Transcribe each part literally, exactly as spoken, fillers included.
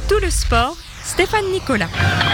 tout le sport, Stéphane Nicolas.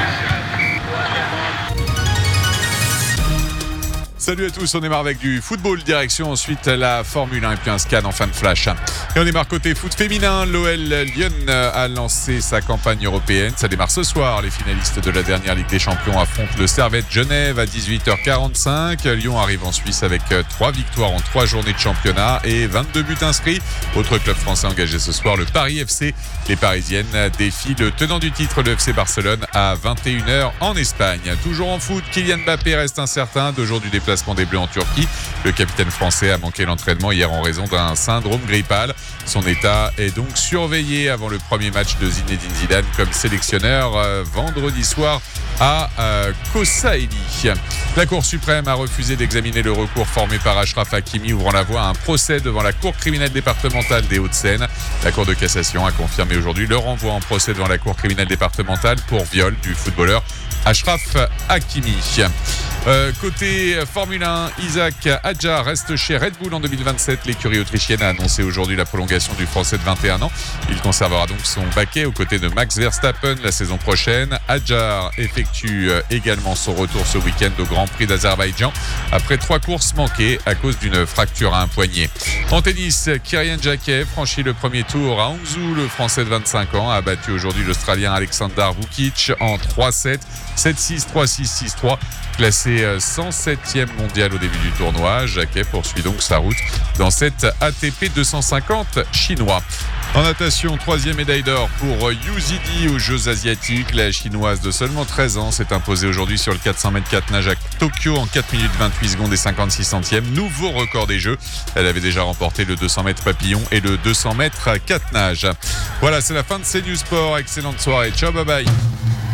Salut à tous, on démarre avec du football, direction ensuite la Formule un et puis un scan en fin de flash. Et on démarre côté foot féminin, l'O L Lyon a lancé sa campagne européenne. Ça démarre ce soir, les finalistes de la dernière Ligue des Champions affrontent le Servette Genève à dix-huit heures quarante-cinq. Lyon arrive en Suisse avec trois victoires en trois journées de championnat et vingt-deux buts inscrits. Autre club français engagé ce soir, le Paris F C. Les Parisiennes défient le tenant du titre, le F C Barcelone, à vingt et une heures en Espagne. Toujours en foot, Kylian Mbappé reste incertain deux jours du déplacement des Bleus en Turquie. Le capitaine français a manqué l'entraînement hier en raison d'un syndrome grippal. Son état est donc surveillé avant le premier match de Zinedine Zidane comme sélectionneur euh, vendredi soir à euh, Kosaeli. La Cour suprême a refusé d'examiner le recours formé par Achraf Hakimi ouvrant la voie à un procès devant la Cour criminelle départementale des Hauts-de-Seine. La Cour de cassation a confirmé aujourd'hui le renvoi en procès devant la Cour criminelle départementale pour viol du footballeur Achraf Hakimi. Euh, côté Formule un, Isaac Hadjar reste chez Red Bull en deux mille vingt-sept. L'écurie autrichienne a annoncé aujourd'hui la prolongation du Français de vingt et un ans. Il conservera donc son baquet aux côtés de Max Verstappen la saison prochaine. Hadjar effectue également son retour ce week-end au Grand Prix d'Azerbaïdjan après trois courses manquées à cause d'une fracture à un poignet. En tennis, Kirian Jacquet franchit le premier tour à Hangzhou. Le Français de vingt-cinq ans a battu aujourd'hui l'Australien Alexander Vukic en trois sept, sept six, trois six, six trois. Classé cent septième mondial au début du tournoi, Jacquet poursuit donc sa route dans cette A T P deux cent cinquante chinois. En natation, troisième médaille d'or pour Yu Zidi aux Jeux Asiatiques. La chinoise de seulement treize ans s'est imposée aujourd'hui sur le quatre cents mètres quatre nage à Tokyo en quatre minutes vingt-huit secondes et cinquante-six centièmes. Nouveau record des Jeux. Elle avait déjà remporté le deux cents mètres papillon et le deux cents mètres quatre nage. Voilà, c'est la fin de C News Sport. Excellente soirée. Ciao, bye bye.